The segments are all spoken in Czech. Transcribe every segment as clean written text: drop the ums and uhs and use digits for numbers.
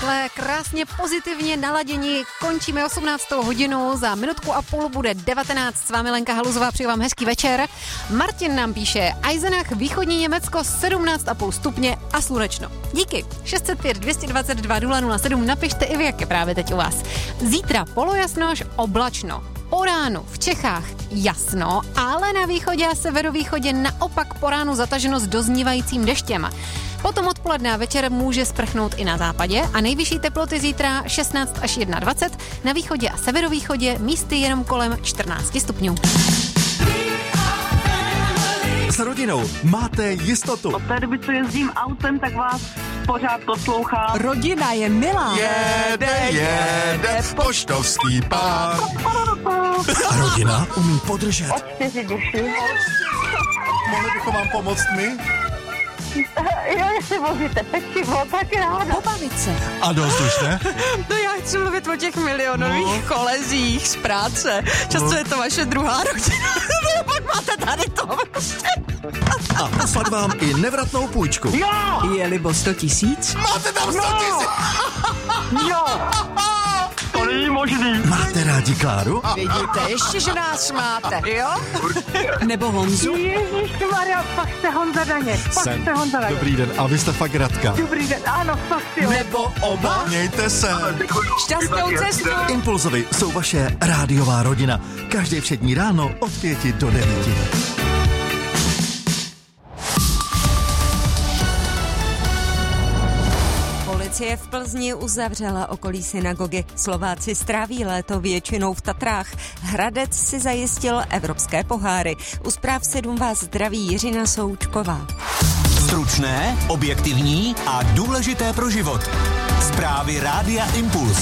takhle krásně pozitivně naladěni končíme 18. hodinu, za minutku a půl bude 19. S vámi Lenka Haluzová, přeji vám hezký večer. Martin nám píše, Eisenach, východní Německo 17,5 stupně a slunečno. Díky. 605 222 007, napište i vy, jak je právě teď u vás. Zítra polojasno až oblačno. Po ránu v Čechách jasno, ale na východě a severovýchodě naopak po ránu zataženo s doznívajícím deštěm. Potom odpoledne a večer může sprchnout i na západě a nejvyšší teploty zítra 16 až 21, na východě a severovýchodě místy jenom kolem 14 stupňů. S rodinou máte jistotu. Od té doby, co jezdím autem, tak vás pořád poslouchám. Rodina je milá. Jede poštovský pár. A rodina umí podržet. Od 4 duši. Mohli bychom vám pomoct my? Jo, jestli vozíte pečivo, tak ráda. Pobavit se. A dost už, ne? No já chci mluvit o těch milionových kolezích z práce. Často je to vaše druhá rodina. No pak máte tady to. A poslat vám i nevratnou půjčku. Jo! Je libo 100 000? Máte tam 100 000! Jo! To není možný. Máte rádi Kláru? Vidíte, ještě, že nás máte, jo? Nebo Honzu? Ježišmarja, fakt jste Honza Daněk. Fakt jste Honza Daněk. Dobrý den, a vy jste fakt Radka. Dobrý den, ano, fakt jo. Nebo oba? Mějte se. Šťastnou cestu. Impulzovi jsou vaše rádiová rodina. Každý všední ráno od 5 do 9. Policie v Plzni uzavřela okolí synagogy. Slováci stráví léto většinou v Tatrách. Hradec si zajistil evropské poháry. U zpráv 7 vás zdraví Jiřina Součková. Stručné, objektivní a důležité pro život. Zprávy Rádia Impuls.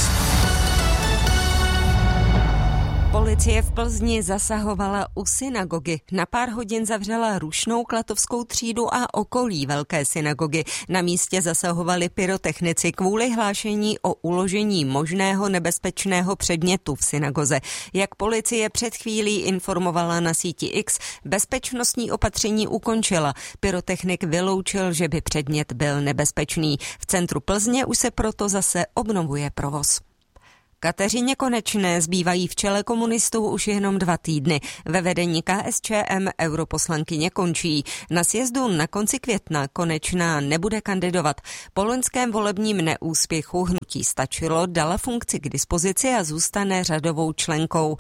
Policie v Plzni zasahovala u synagogy. Na pár hodin zavřela Rušnou Klatovskou třídu a okolí velké synagogy. Na místě zasahovali pyrotechnici kvůli hlášení o uložení možného nebezpečného předmětu v synagoze. Jak policie před chvílí informovala na síti X, bezpečnostní opatření ukončila. Pyrotechnik vyloučil, že by předmět byl nebezpečný. V centru Plzně už se proto zase obnovuje provoz. Kateřině Konečné zbývají v čele komunistů už jenom 2 týdny. Ve vedení KSČM europoslankyně končí. Na sjezdu na konci května Konečná nebude kandidovat. Po loňském volebním neúspěchu hnutí stačilo, dala funkci k dispozici a zůstane řadovou členkou.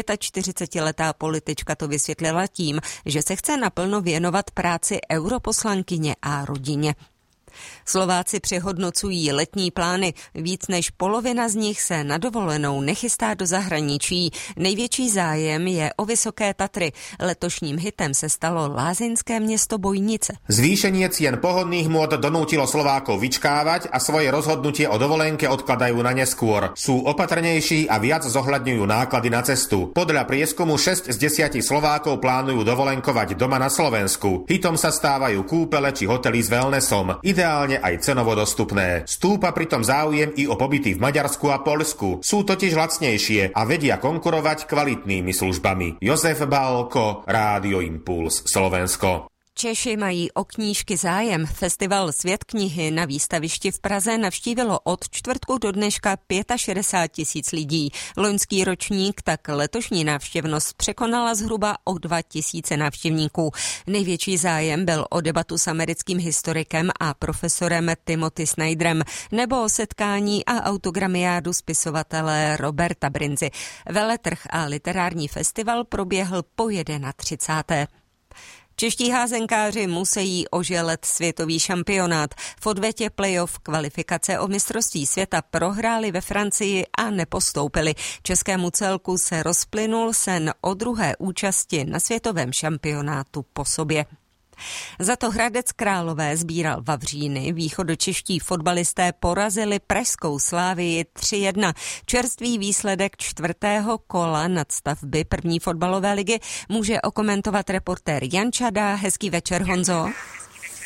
45letá politička to vysvětlila tím, že se chce naplno věnovat práci europoslankyně a rodině. Slováci přehodnocují letní plány. Víc než polovina z nich se na dovolenou nechystá do zahraničí. Největší zájem je o Vysoké Tatry. Letošním hitem se stalo lázeňské město Bojnice. Zvýšenie cien pohodných môd donútilo Slovákov vyčkávať a svoje rozhodnutie o dovolenke odkladajú na neskôr. Sú opatrnejší a viac zohľadňujú náklady na cestu. Podľa prieskumu 6 z 10 Slovákov plánujú dovolenkovať doma na Slovensku. Hitom sa stávajú kúpele či hotely s wellnessom. Ideálne aj cenovo dostupné. Stúpa pritom záujem i o pobyty v Maďarsku a Poľsku. Sú totiž lacnejšie a vedia konkurovať kvalitnými službami. Jozef Bálko, Rádio Impuls, Slovensko. Češi mají o knížky zájem. Festival Svět knihy na výstavišti v Praze navštívilo od čtvrtku do dneška 65 000 lidí. Loňský ročník tak letošní návštěvnost překonala zhruba o 2 000 návštěvníků. Největší zájem byl o debatu s americkým historikem a profesorem Timothy Snyderem nebo o setkání a autogramiádu spisovatele Roberta Brinzy. Veletrh a literární festival proběhl po 31. Čeští házenkáři musí oželet světový šampionát. V odvetě playoff kvalifikace o mistrovství světa prohráli ve Francii a nepostoupili. Českému celku se rozplynul sen o druhé účasti na světovém šampionátu po sobě. Za to Hradec Králové sbíral vavříny, východočeští fotbalisté porazili pražskou Slávii 3-1. Čerstvý výsledek 4. kola nadstavby první fotbalové ligy může okomentovat reportér Jan Čada. Hezký večer, Honzo.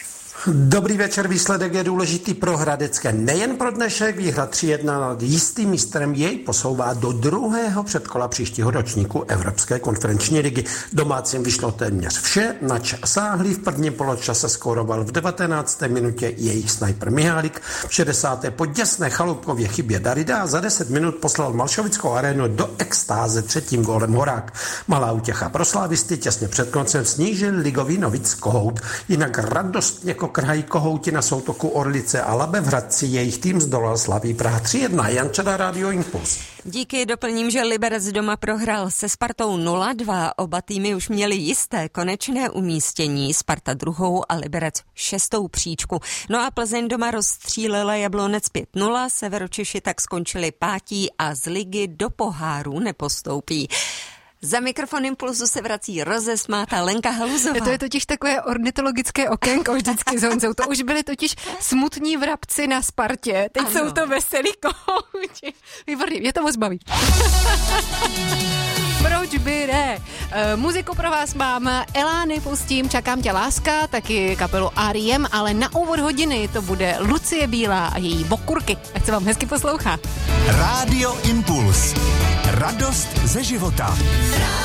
Dobrý večer, výsledek je důležitý pro hradecké. Nejen pro dnešek, výhra 3-1 nad jistým mistrem jej posouvá do druhého předkola příštího ročníku Evropské konferenční ligy. Domácím vyšlo téměř vše, nač sáhli v prvním poločase skóroval v 19. minutě jejich snajper Mihálik, v 60. po děsné Chalupkově chybě Darida a za 10 minut poslal Malšovickou arénu do extáze třetím gólem Horák. Malá útěcha pro slávisty, těsně před koncem snížil ligový Novic Kohout. Jinak radostně kokrhají Kohouti na soutoku Orlice a Labe v Hradci, jejich tým zdolal Slaví Praha 3-1. Jančada, Radio Impuls. Díky, doplním, že Liberec doma prohrál se Spartou 0-2. Oba týmy už měli jisté konečné umístění. Sparta 2. a Liberec 6. příčku. No a Plzeň doma rozstřílela Jablonec 5-0. Severočeši tak skončili 5. a z ligy do poháru nepostoupí. Za mikrofon Impulzu se vrací rozesmátá Lenka Haluzová. To je totiž takové ornitologické okénko vždycky s Honzou. To už byli totiž smutní vrabci na Spartě. Teď jsou to veselí kohouti. Výborně, mě to moc baví. Proč by ne? Muziku pro vás mám, Elány pustím, Čakám tě láska, taky kapelu R.E.M., ale na úvod hodiny to bude Lucie Bílá a její Okurky. Ať se vám hezky poslouchá. Rádio Impuls. Radost ze života.